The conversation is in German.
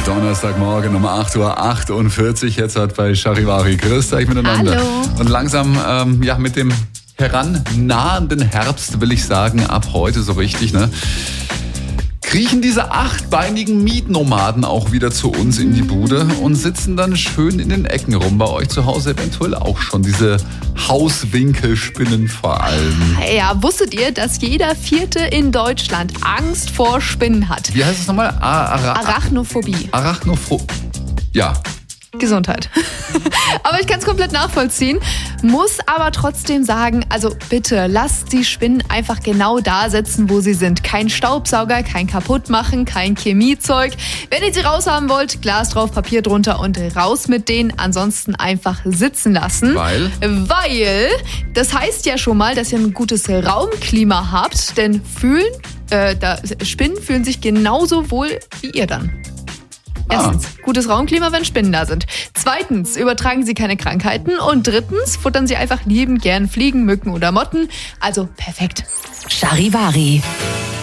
Donnerstagmorgen um 8:48 Uhr. Jetzt hat bei Charivari. Grüß euch miteinander. Hallo. Und langsam, mit dem herannahenden Herbst, will ich sagen, ab heute so richtig, kriechen diese achtbeinigen Mietnomaden auch wieder zu uns in die Bude und sitzen dann schön in den Ecken rum. Bei euch zu Hause eventuell auch schon diese Hauswinkelspinnen vor allem. Ja, wusstet ihr, dass jeder Vierte in Deutschland Angst vor Spinnen hat? Wie heißt es nochmal? Arachnophobie. Ja. Gesundheit. Aber ich kann es komplett nachvollziehen, muss aber trotzdem sagen, also bitte lasst die Spinnen einfach genau da sitzen, wo sie sind. Kein Staubsauger, kein kaputt machen, kein Chemiezeug. Wenn ihr sie raushaben wollt, Glas drauf, Papier drunter und raus mit denen. Ansonsten einfach sitzen lassen. Weil das heißt ja schon mal, dass ihr ein gutes Raumklima habt, denn Spinnen fühlen sich genauso wohl wie ihr dann. Erstens, gutes Raumklima, wenn Spinnen da sind. Zweitens, übertragen sie keine Krankheiten. Und drittens, futtern sie einfach liebend gern Fliegen, Mücken oder Motten. Also perfekt. Charivari.